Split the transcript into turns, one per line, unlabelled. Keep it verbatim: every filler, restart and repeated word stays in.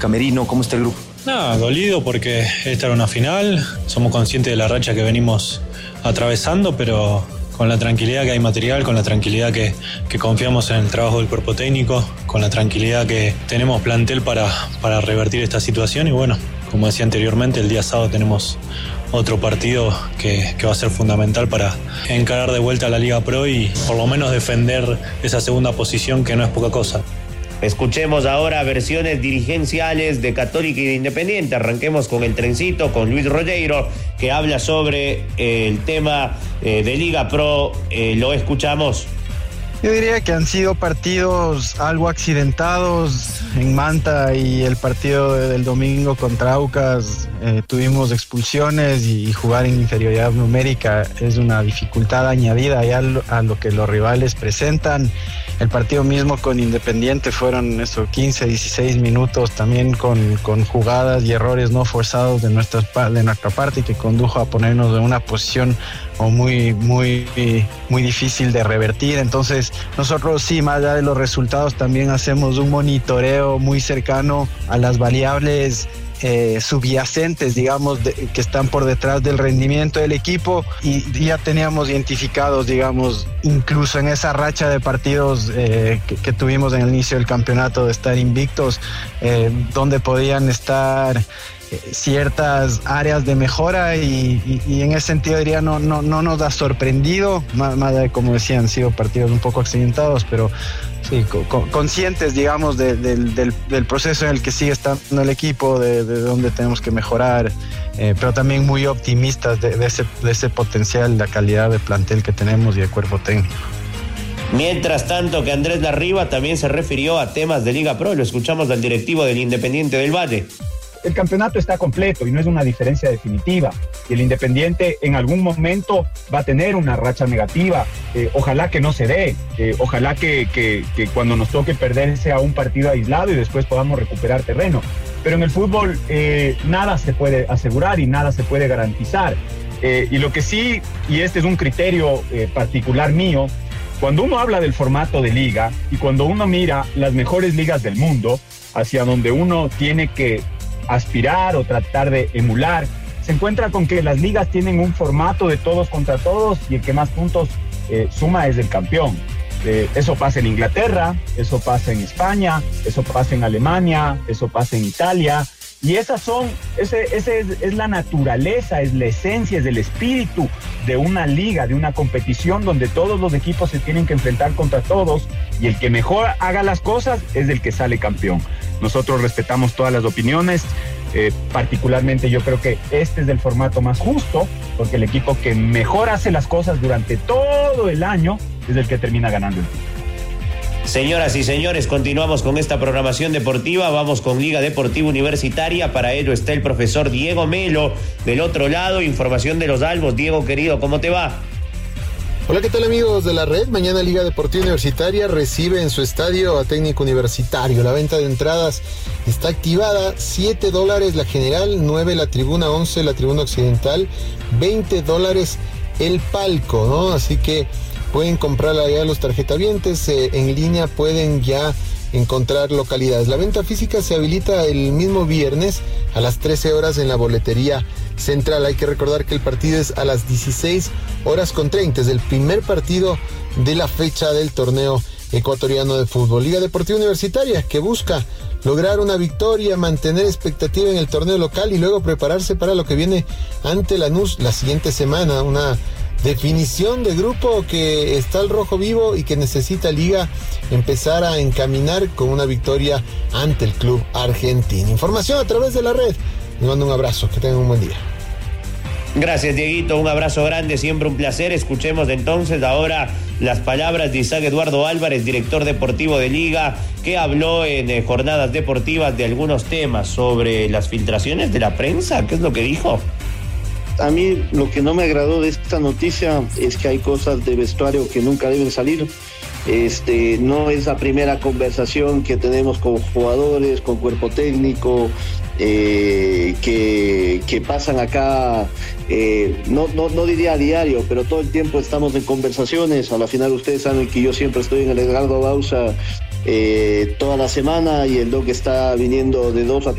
camerino? ¿Cómo está el grupo?
No, dolido porque esta era una final, somos conscientes de la racha que venimos atravesando, pero con la tranquilidad que hay material, con la tranquilidad que, que confiamos en el trabajo del cuerpo técnico, con la tranquilidad que tenemos plantel para, para revertir esta situación y bueno, como decía anteriormente, el día sábado tenemos otro partido que, que va a ser fundamental para encarar de vuelta a la Liga Pro y por lo menos defender esa segunda posición que no es poca cosa.
Escuchemos ahora versiones dirigenciales de Católica y de Independiente. Arranquemos con el trencito, con Luis Rogueiro, que habla sobre eh, el tema eh, de Liga Pro. Eh, lo escuchamos.
Yo diría que han sido partidos algo accidentados en Manta y el partido del domingo contra Aucas. Eh, tuvimos expulsiones y, y jugar en inferioridad numérica es una dificultad añadida ya a lo que los rivales presentan. El partido mismo con Independiente fueron esos quince, dieciséis minutos también con, con jugadas y errores no forzados de nuestra, de nuestra parte que condujo a ponernos en una posición muy, muy, muy difícil de revertir. Entonces nosotros sí, más allá de los resultados, también hacemos un monitoreo muy cercano a las variables Eh, subyacentes, digamos, de, que están por detrás del rendimiento del equipo y, y ya teníamos identificados, digamos, incluso en esa racha de partidos eh, que, que tuvimos en el inicio del campeonato de estar invictos, eh, donde podían estar eh, ciertas áreas de mejora y, y, y en ese sentido diría no, no, no nos ha sorprendido, más, más de, como decía, han sido partidos un poco accidentados, pero sí, co- conscientes, digamos, de, de, del, del proceso en el que sigue estando el equipo, de, de dónde tenemos que mejorar, eh, pero también muy optimistas de, de, ese, de ese potencial, la calidad de plantel que tenemos y de cuerpo técnico.
Mientras tanto, que Andrés Larriba también se refirió a temas de Liga Pro. Lo escuchamos del directivo del Independiente del Valle.
El campeonato está completo y no es una diferencia definitiva. Y el Independiente en algún momento va a tener una racha negativa. Eh, ojalá que no se dé. Eh, ojalá que, que, que cuando nos toque perder sea un partido aislado y después podamos recuperar terreno. Pero en el fútbol eh, nada se puede asegurar y nada se puede garantizar. Eh, y lo que sí, y este es un criterio eh, particular mío, cuando uno habla del formato de liga y cuando uno mira las mejores ligas del mundo, hacia donde uno tiene que aspirar o tratar de emular, se encuentra con que las ligas tienen un formato de todos contra todos y el que más puntos eh, suma es el campeón. Eh, eso pasa en Inglaterra, eso pasa en España, eso pasa en Alemania, eso pasa en Italia, y esas son, ese, ese es, es la naturaleza, es la esencia, es el espíritu de una liga, de una competición donde todos los equipos se tienen que enfrentar contra todos y el que mejor haga las cosas es el que sale campeón. Nosotros respetamos todas las opiniones, eh, particularmente yo creo que este es el formato más justo, porque el equipo que mejor hace las cosas durante todo el año es el que termina ganando el título.
Señoras y señores, continuamos con esta programación deportiva. Vamos con Liga Deportiva Universitaria. Para ello está el profesor Diego Melo del otro lado. Información de los albos. Diego, querido, ¿cómo te va?
Hola, ¿qué tal, amigos de la red? Mañana Liga Deportiva Universitaria recibe en su estadio a Técnico Universitario. La venta de entradas está activada, siete dólares la general, nueve la tribuna, once la tribuna occidental, veinte dólares el palco, ¿no? Así que pueden comprarla ya los tarjetavientes, eh, en línea pueden ya encontrar localidades. La venta física se habilita el mismo viernes a las trece horas en la boletería central. Hay que recordar que el partido es a las dieciséis horas con treinta, es el primer partido de la fecha del torneo ecuatoriano de fútbol. Liga Deportiva Universitaria, que busca lograr una victoria, mantener expectativa en el torneo local y luego prepararse para lo que viene ante Lanús la siguiente semana. Una definición de grupo que está al rojo vivo y que necesita Liga empezar a encaminar con una victoria ante el club argentino. Información a través de la red. Les mando un abrazo, que tengan un buen día.
Gracias, Dieguito, un abrazo grande, siempre un placer. Escuchemos entonces ahora las palabras de Isaac Eduardo Álvarez, director deportivo de Liga, que habló en eh, jornadas deportivas de algunos temas sobre las filtraciones de la prensa. ¿Qué es lo que dijo?
A mí lo que no me agradó de esta noticia es que hay cosas de vestuario que nunca deben salir. Este, no es la primera conversación que tenemos con jugadores, con cuerpo técnico, eh, que, que pasan acá, eh, no, no, no diría a diario, pero todo el tiempo estamos en conversaciones. A la final ustedes saben que yo siempre estoy en el Edgardo Bausa eh, toda la semana y el Doc está viniendo de dos a